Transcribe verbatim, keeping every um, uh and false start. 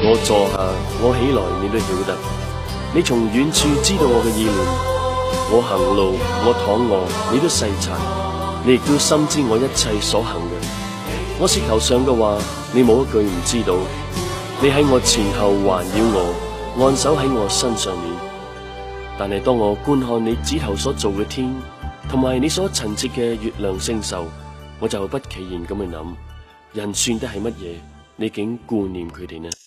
我坐下，我起來，你都曉得。你從遠處知道我嘅意念，我行路，我躺臥，你都細察。你亦都深知我一切所行嘅。我舌頭上嘅話，你冇一句唔知道。你喺我前後環繞我，按手喺我身上面。但係當我觀看你指頭所做嘅天，同埋你所陳設嘅月亮星宿，我就不其然咁去諗，人算得係乜嘢？你竟顧念佢哋呢？